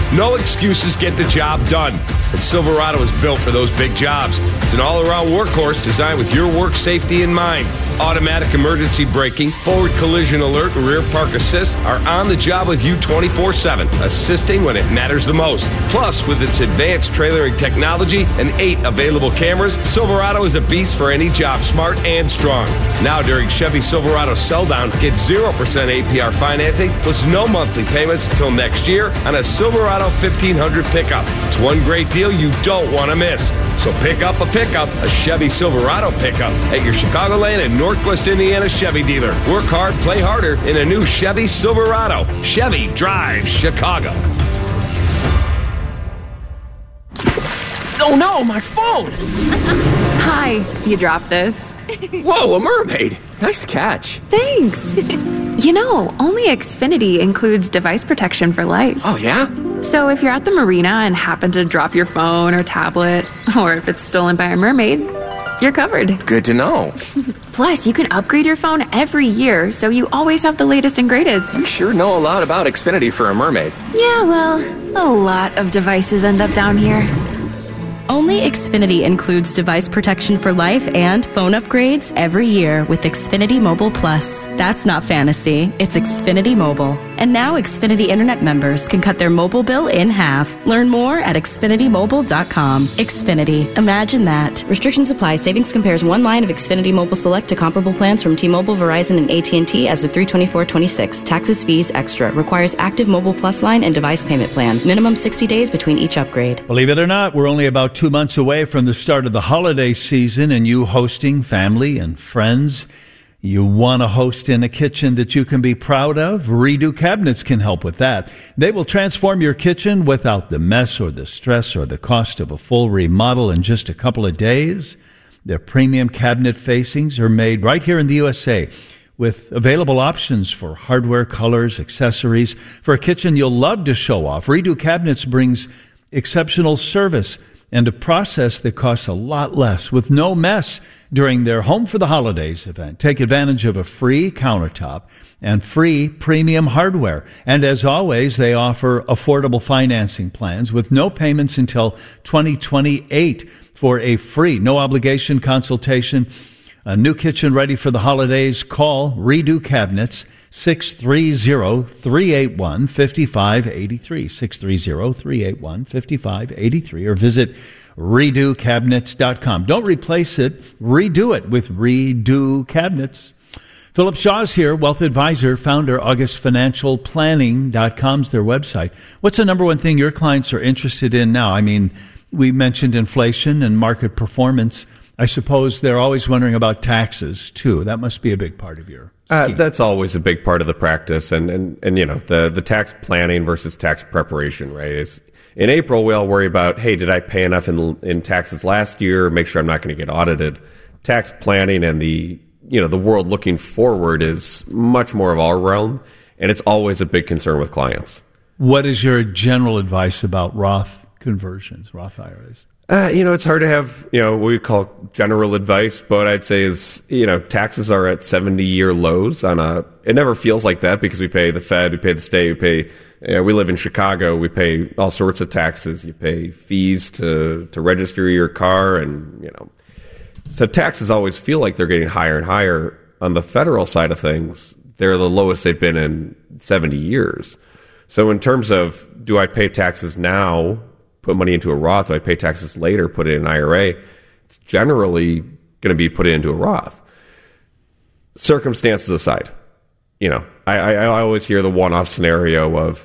No excuses, get the job done. And Silverado is built for those big jobs. It's an all-around workhorse designed with your work safety in mind. Automatic emergency braking, forward collision alert, and rear park assist are on the job with you 24/7, assisting when it matters the most. Plus, with its advanced trailering technology and 8 available cameras, Silverado is a beast for any job, smart and strong. Now during Chevy Silverado Sell-Down, get 0% APR financing plus no monthly payments until next year on a Silverado 1500 pickup. It's one great deal you don't want to miss. So pick up a pickup, a Chevy Silverado pickup, at your Chicagoland and Northwest Indiana Chevy dealer. Work hard, play harder in a new Chevy Silverado. Chevy drives Chicago. Oh no, my phone! Hi, you dropped this. Whoa, a mermaid! Nice catch. Thanks. You know, only Xfinity includes device protection for life. Oh, yeah? So if you're at the marina and happen to drop your phone or tablet, or if it's stolen by a mermaid, you're covered. Good to know. Plus, you can upgrade your phone every year, so you always have the latest and greatest. You sure know a lot about Xfinity for a mermaid. Yeah, well, a lot of devices end up down here. Only Xfinity includes device protection for life and phone upgrades every year with Xfinity Mobile Plus. That's not fantasy, it's Xfinity Mobile. And now Xfinity Internet members can cut their mobile bill in half. Learn more at XfinityMobile.com. Xfinity. Imagine that. Restrictions apply. Savings compares one line of Xfinity Mobile Select to comparable plans from T-Mobile, Verizon, and AT&T as of 3/24/26. Taxes, fees, extra. Requires active Mobile Plus line and device payment plan. Minimum 60 days between each upgrade. Believe it or not, we're only about 2 months away from the start of the holiday season and you hosting family and friends. You want to host in a kitchen that you can be proud of? Redo Cabinets can help with that. They will transform your kitchen without the mess or the stress or the cost of a full remodel in just a couple of days. Their premium cabinet facings are made right here in the USA with available options for hardware, colors, accessories. For a kitchen you'll love to show off, Redo Cabinets brings exceptional service and a process that costs a lot less with no mess during their Home for the Holidays event. Take advantage of a free countertop and free premium hardware. And as always, they offer affordable financing plans with no payments until 2028 for a free, no obligation consultation. A new kitchen ready for the holidays? Call Redo Cabinets 630-381-5583, 630-381-5583, or visit redocabinets.com. Don't replace it, redo it with Redo Cabinets. Philip Shaw's here, wealth advisor, founder, augustfinancialplanning.com's their website. What's the number one thing your clients are interested in now? I mean, we mentioned inflation and market performance. I suppose they're always wondering about taxes, too. That must be a big part of your scheme. That's always a big part of the practice. And you know, the tax planning versus tax preparation, right? Is in April, we all worry about, hey, did I pay enough in taxes last year? Make sure I'm not going to get audited. Tax planning and the world looking forward is much more of our realm. And it's always a big concern with clients. What is your general advice about Roth conversions, Roth IRAs? It's hard to have, what we call general advice, but I'd say is, taxes are at 70-year lows it never feels like that because we pay the Fed, we pay the state, we live in Chicago, we pay all sorts of taxes. You pay fees to register your car and, so taxes always feel like they're getting higher and higher. On the federal side of things, they're the lowest they've been in 70 years. So in terms of, do I pay taxes now, put money into a Roth, do I pay taxes later, put it in an IRA? It's generally going to be put into a Roth. Circumstances aside, I always hear the one-off scenario of,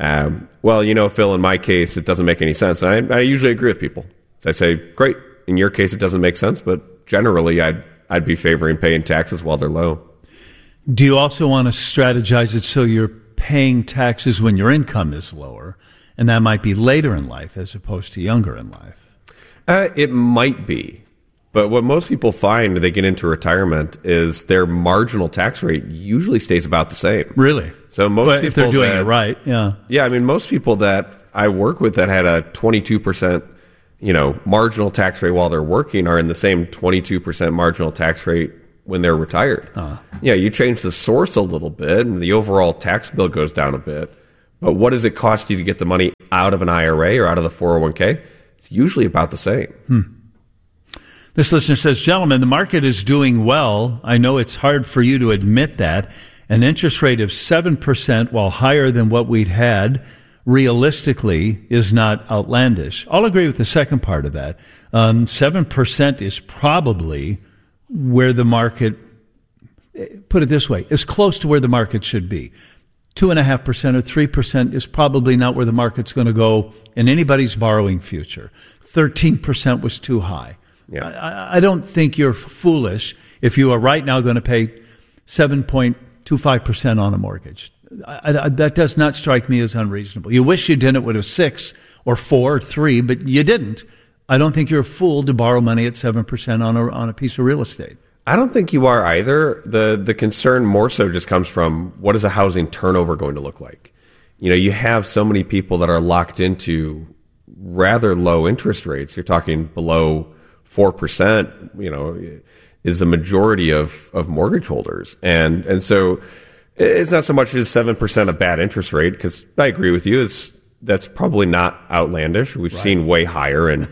Phil, in my case, it doesn't make any sense. And I usually agree with people. So I say, great, in your case, it doesn't make sense, but generally, I'd be favoring paying taxes while they're low. Do you also want to strategize it so you're paying taxes when your income is lower? And that might be later in life as opposed to younger in life. It might be. But what most people find when they get into retirement is their marginal tax rate usually stays about the same. Really? So most people, if they're doing it right, yeah. Yeah, I mean, most people that I work with that had a 22%, marginal tax rate while they're working are in the same 22% marginal tax rate when they're retired. Yeah, you change the source a little bit and the overall tax bill goes down a bit. But what does it cost you to get the money out of an IRA or out of the 401k? It's usually about the same. This listener says, gentlemen, the market is doing well. I know it's hard for you to admit that. An interest rate of 7%, while higher than what we'd had, realistically is not outlandish. I'll agree with the second part of that. 7% is probably where the market, put it this way, is close to where the market should be. 2.5% or 3% is probably not where the market's going to go in anybody's borrowing future. 13% was too high. Yeah. I don't think you're foolish if you are right now going to pay 7.25% on a mortgage. That does not strike me as unreasonable. You wish you didn't with a 6 or 4 or 3, but you didn't. I don't think you're a fool to borrow money at 7% on a piece of real estate. I don't think you are either. The concern more so just comes from, what is a housing turnover going to look like? You know, you have so many people that are locked into rather low interest rates. You're talking below 4%, you know, is the majority of mortgage holders. And so it's not so much as 7% a bad interest rate, because I agree with you. That's probably not outlandish. We've seen way higher, and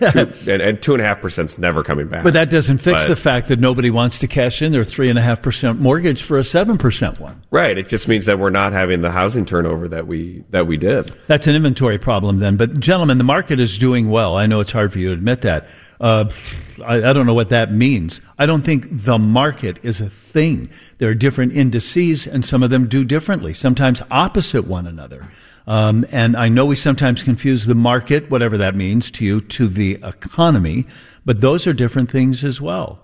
2.5% is never coming back. But that doesn't fix the fact that nobody wants to cash in their 3.5% mortgage for a 7% one. Right. It just means that we're not having the housing turnover that we did. That's an inventory problem then. But gentlemen, the market is doing well. I know it's hard for you to admit that. I don't know what that means. I don't think the market is a thing. There are different indices, and some of them do differently, sometimes opposite one another. And I know we sometimes confuse the market, whatever that means to you, to the economy, but those are different things as well.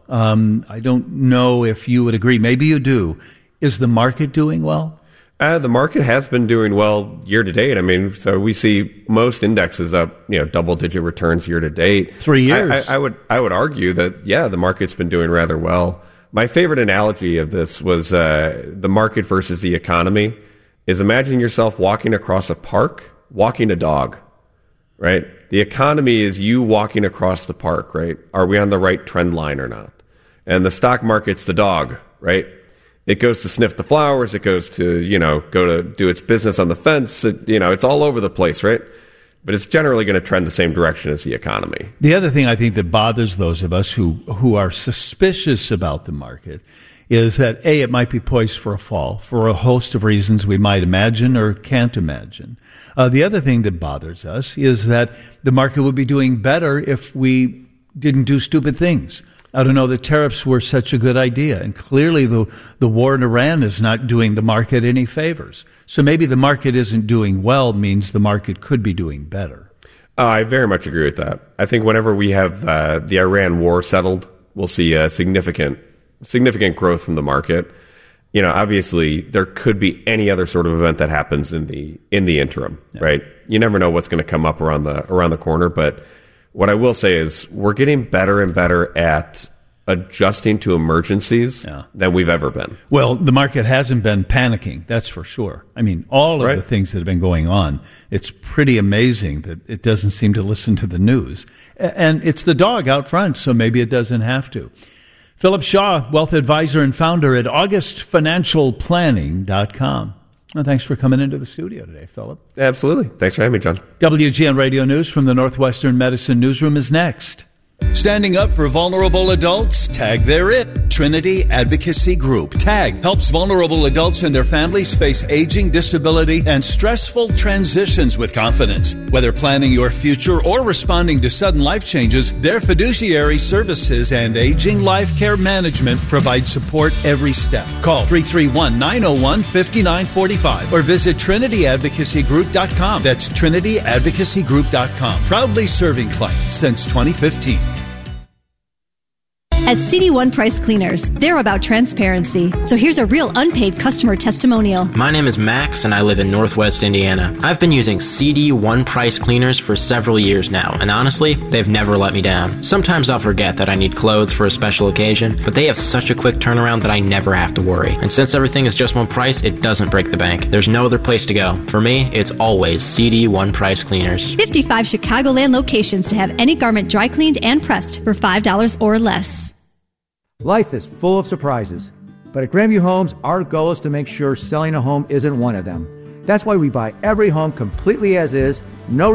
I don't know if you would agree. Maybe you do. Is the market doing well? The market has been doing well year to date. I mean, so we see most indexes up, double-digit returns year to date. 3 years. I would argue that, the market's been doing rather well. My favorite analogy of this was the market versus the economy. Is imagine yourself walking across a park, walking a dog, right? The economy is you walking across the park, right? Are we on the right trend line or not? And the stock market's the dog, right? It goes to sniff the flowers. It goes to, go to do its business on the fence. It's all over the place, right? But it's generally going to trend the same direction as the economy. The other thing I think that bothers those of us who are suspicious about the market is that, A, it might be poised for a fall for a host of reasons we might imagine or can't imagine. The other thing that bothers us is that the market would be doing better if we didn't do stupid things. I don't know that tariffs were such a good idea, and clearly the war in Iran is not doing the market any favors. So maybe the market isn't doing well means the market could be doing better. I very much agree with that. I think whenever we have the Iran war settled, we'll see a significant growth from the market. Obviously there could be any other sort of event that happens in the interim, right? You never know what's going to come up around the corner, but what I will say is we're getting better and better at adjusting to emergencies than we've ever been. Well, the market hasn't been panicking, that's for sure. I mean, all of the things that have been going on, it's pretty amazing that it doesn't seem to listen to the news. And it's the dog out front, so maybe it doesn't have to. Philip Shaw, wealth advisor and founder at augustfinancialplanning.com. Well, thanks for coming into the studio today, Philip. Absolutely. Thanks for having me, John. WGN Radio News from the Northwestern Medicine Newsroom is next. Standing up for vulnerable adults? TAG, they're it. Trinity Advocacy Group. TAG helps vulnerable adults and their families face aging, disability, and stressful transitions with confidence. Whether planning your future or responding to sudden life changes, their fiduciary services and aging life care management provide support every step. Call 331-901-5945 or visit TrinityAdvocacyGroup.com. That's TrinityAdvocacyGroup.com. Proudly serving clients since 2015. At CD1 Price Cleaners, they're about transparency. So here's a real unpaid customer testimonial. My name is Max, and I live in Northwest Indiana. I've been using CD1 Price Cleaners for several years now, and honestly, they've never let me down. Sometimes I'll forget that I need clothes for a special occasion, but they have such a quick turnaround that I never have to worry. And since everything is just one price, it doesn't break the bank. There's no other place to go. For me, it's always CD1 Price Cleaners. 55 Chicagoland locations to have any garment dry cleaned and pressed for $5 or less. Life is full of surprises, but at Grandview Homes, our goal is to make sure selling a home isn't one of them. That's why we buy every home completely as is, no